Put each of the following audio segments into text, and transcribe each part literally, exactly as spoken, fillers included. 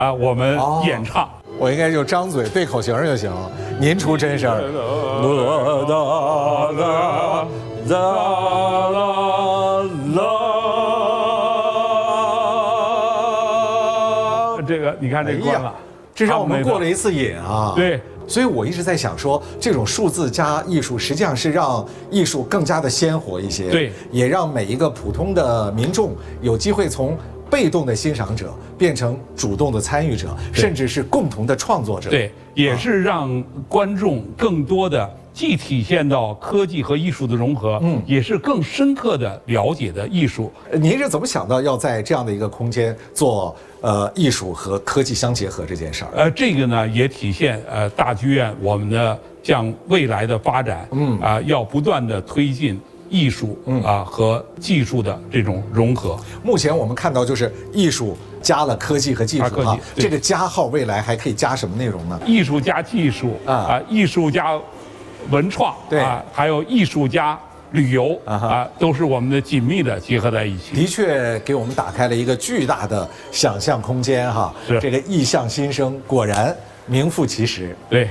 啊，我们演唱。 哦、我应该就张嘴对口型就行，您出真声。 这个你看这关了， 这让我们过了一次瘾啊！ 对。 所以我一直在想说，这种数字加艺术，实际上是让艺术更加的鲜活一些， 对， 也让每一个普通的民众有机会从被动的欣赏者变成主动的参与者，甚至是共同的创作者。 对，也是让观众更多的既体现到科技和艺术的融合，嗯，也是更深刻的了解的艺术。 您是怎么想到要在这样的一个空间做？ 呃，艺术和科技相结合这件事儿， 呃，这个呢也体现呃大剧院我们的向未来的发展，嗯啊、呃，要不断的推进艺术啊、呃、和技术的这种融合。 目前我们看到就是艺术加了科技和技术啊，这个加号未来还可以加什么内容呢？ 艺术加技术啊、呃，艺术加文创， 对啊、呃，还有艺术加。 旅游啊、呃，都是我们的紧密的结合在一起， 的确给我们打开了一个巨大的想象空间哈。 是这个异象新生，果然名副其实。 对。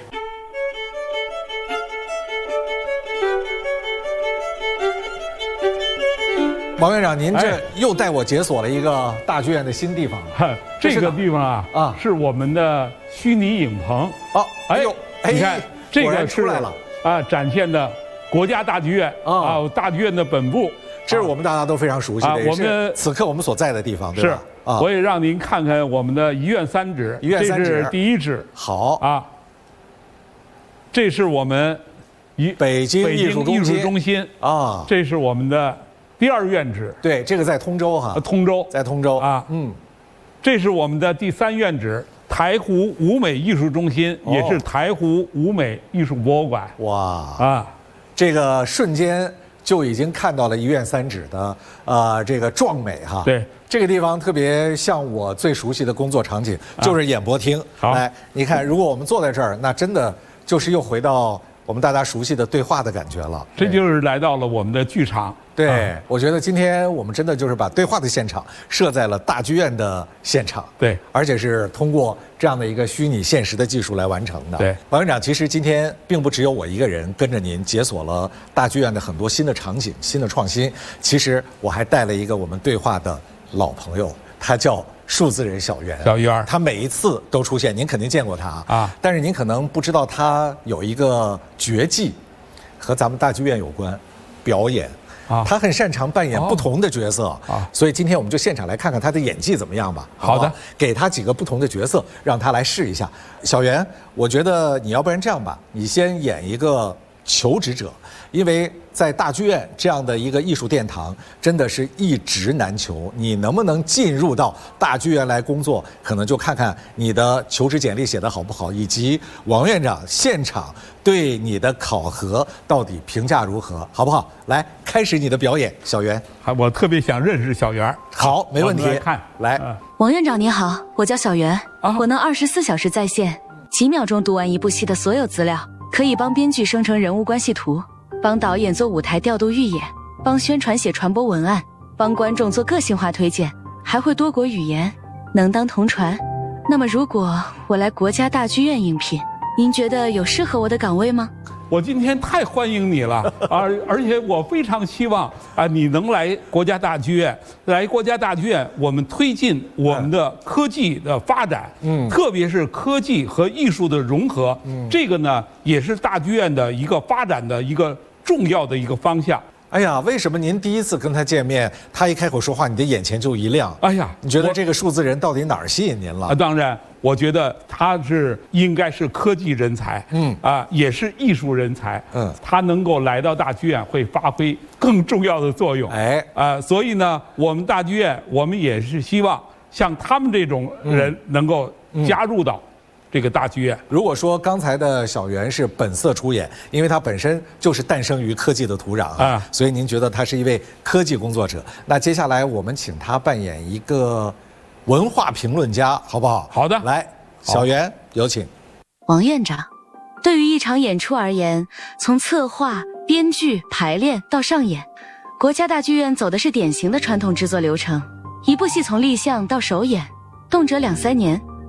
王院长，您这又带我解锁了一个大剧院的新地方了。 这个地方啊啊，是我们的虚拟影棚。 哦，哎呦， 你看这个出来了啊，展现的。 国家大剧院啊，大剧院的本部， 这是我们大家都非常熟悉的。 我们此刻我们所在的地方，对吧？ 是啊， 我也让您看看我们的一院三址。 一院三址， 这是第一址。 好啊，这是我们一北京艺术艺术中心啊， 这是我们的第二院址。 对，这个在通州哈， 通州在通州啊，嗯，这是我们的第三院址。 台湖舞美艺术中心也是台湖舞美艺术博物馆。 哇啊！ 这个瞬间就已经看到了一院三址的呃这个壮美哈。 对， 这个地方特别像我最熟悉的工作场景，就是演播厅。 好， 来，你看，如果我们坐在这儿，那真的就是又回到我们大家熟悉的对话的感觉了。 这就是来到了我们的剧场。 对，我觉得今天我们真的就是把对话的现场设在了大剧院的现场， 对， 而且是通过这样的一个虚拟现实的技术来完成的。 对， 王院长，其实今天并不只有我一个人跟着您解锁了大剧院的很多新的场景、新的创新，其实我还带了一个我们对话的老朋友，他叫数字人小袁。 小袁， 他每一次都出现，您肯定见过他啊， 但是您可能不知道他有一个绝技，和咱们大剧院有关，表演。 啊，他很擅长扮演不同的角色啊，所以今天我们就现场来看看他的演技怎么样吧。 好的， 给他几个不同的角色，让他来试一下。小袁，我觉得你要不然这样吧，你先演一个求职者，因为在大剧院这样的一个艺术殿堂，真的是一职难求。你能不能进入到大剧院来工作，可能就看看你的求职简历写得好不好，以及王院长现场对你的考核到底评价如何，好不好？来，开始你的表演，小袁。 我特别想认识小袁。 好，没问题。 来看， 来， 嗯、王院长你好，我叫小袁，啊、我能二十四小时在线，几秒钟读完一部戏的所有资料，可以帮编剧生成人物关系图。 帮导演做舞台调度预演，帮宣传写传播文案，帮观众做个性化推荐，还会多国语言，能当同传。那么，如果我来国家大剧院应聘，您觉得有适合我的岗位吗？ 我今天太欢迎你了，而而且我非常希望啊，你能来国家大剧院，来国家大剧院，我们推进我们的科技的发展，嗯，特别是科技和艺术的融合，嗯，这个呢也是大剧院的一个发展的一个。 重要的一个方向。 哎呀，为什么您第一次跟他见面，他一开口说话，你的眼前就一亮？ 哎呀， 你觉得这个数字人到底哪儿吸引您了？ 啊，当然，我觉得他是应该是科技人才，嗯啊，也是艺术人才，嗯，他能够来到大剧院会发挥更重要的作用。哎啊，所以呢，我们大剧院我们也是希望像他们这种人能够加入到。 这个大剧院， 如果说刚才的小袁是本色出演，因为他本身就是诞生于科技的土壤啊，所以您觉得他是一位科技工作者。那接下来我们请他扮演一个文化评论家，好不好？ 好的， 来，小袁有请。 王院长，对于一场演出而言，从策划、编剧、排练到上演，国家大剧院走的是典型的传统制作流程。一部戏从立项到首演，动辄两三年。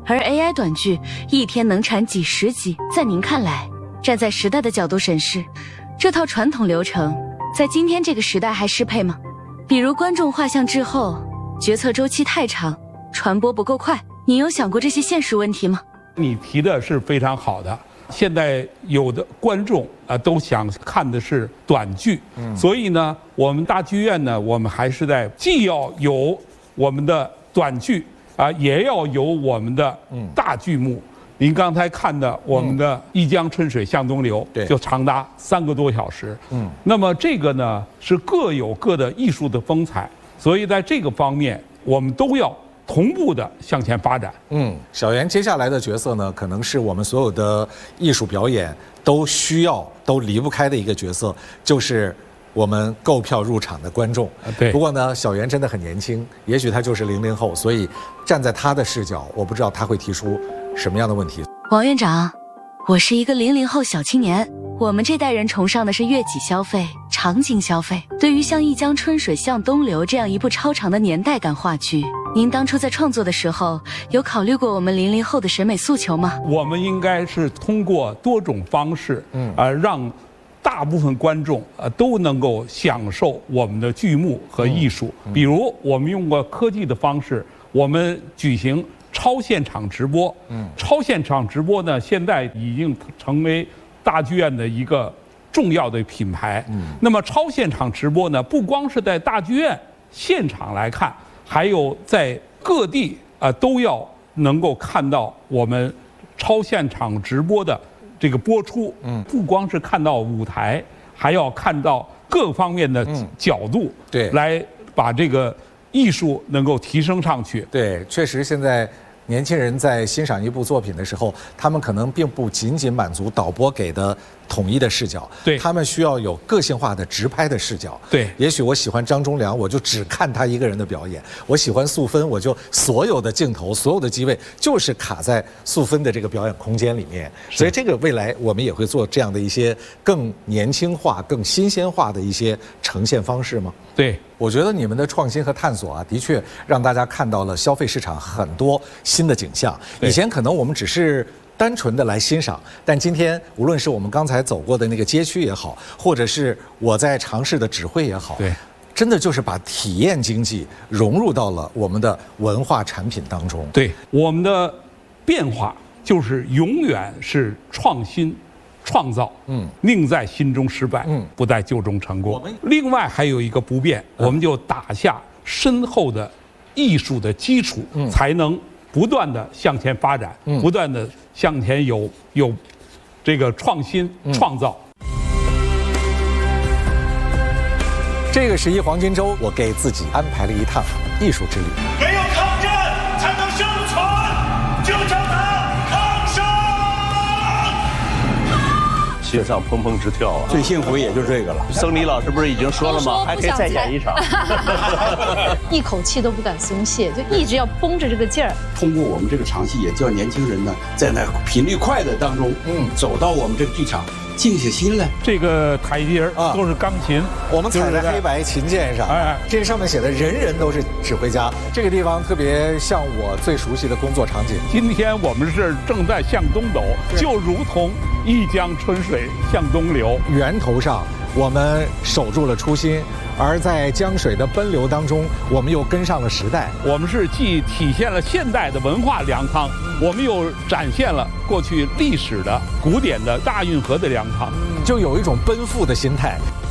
而 A I 短剧一天能产几十集。在您看来，站在时代的角度审视，这套传统流程在今天这个时代还适配吗？比如观众画像滞后，决策周期太长，传播不够快，你有想过这些现实问题吗？ 你提的是非常好的。现在有的观众啊都想看的是短剧，嗯，所以呢，我们大剧院呢，我们还是在既要有我们的短剧啊，也要有我们的大剧目。您刚才看的我们的《一江春水向东流》， 对， 就长达三个多小时。嗯，那么这个呢是各有各的艺术的风采，所以在这个方面我们都要同步的向前发展。 嗯，小袁接下来的角色呢，可能是我们所有的艺术表演都需要、都离不开的一个角色，就是我们购票入场的观众。 对。 不过呢，小袁真的很年轻，也许他就是零零后，所以站在他的视角，我不知道他会提出什么样的问题。 王院长，我是一个零零后小青年，我们这代人崇尚的是悦己消费、场景消费。对于像《一江春水向东流》这样一部超长的年代感话剧，您当初在创作的时候，有考虑过我们零零后的审美诉求吗？ 我们应该是通过多种方式，嗯，呃，让大部分观众呃都能够享受我们的剧目和艺术。嗯嗯、比如，我们用过科技的方式，我们举行超现场直播。嗯，超现场直播呢，现在已经成为大剧院的一个重要的品牌。嗯，那么超现场直播呢，不光是在大剧院现场来看，还有在各地啊、呃、都要能够看到我们超现场直播的这个播出。嗯，不光是看到舞台，还要看到各方面的角度，嗯、 对， 来把这个艺术能够提升上去。 对，确实现在年轻人在欣赏一部作品的时候，他们可能并不仅仅满足导播给的统一的视角， 对， 他们需要有个性化的直拍的视角。 对， 也许我喜欢张忠良，我就只看他一个人的表演；我喜欢素芬，我就所有的镜头、所有的机位就是卡在素芬的这个表演空间里面。所以这个未来我们也会做这样的一些更年轻化、更新鲜化的一些呈现方式吗？ 对， 我觉得你们的创新和探索啊，的确让大家看到了消费市场很多新的景象。以前可能我们只是单纯的来欣赏，但今天无论是我们刚才走过的那个街区也好，或者是我在尝试的指挥也好， 对， 真的就是把体验经济融入到了我们的文化产品当中。 对，我们的变化就是永远是创新创造，嗯，宁在心中失败，嗯，不在旧中成功。另外还有一个不变，嗯、我们就打下深厚的艺术的基础，嗯，才能不断的向前发展，嗯，不断的向前有有这个创新、嗯、创造。 这个十一黄金周，我给自己安排了一趟艺术之旅。 没有抗战才能生存，就叫它抗生。 心上砰砰直跳啊！ 最幸福也就这个了。 僧尼老师不是已经说了吗？还可以再演一场。 一口气都不敢松懈，就一直要绷着这个劲儿。 通过我们这个场戏，也叫年轻人呢，在那频率快的当中，嗯，走到我们这个剧场。静下心来， 这个台阶儿都是钢琴， 我们踩在黑白琴键上，哎，这上面写的人人都是指挥家。这个地方特别像我最熟悉的工作场景。 今天我们是正在向东走，就如同一江春水向东流。 源头上我们守住了初心，而在江水的奔流当中，我们又跟上了时代。 我们是既体现了现代的文化粮仓，我们又展现了过去历史的古典的大运河的粮仓， 就有一种奔赴的心态。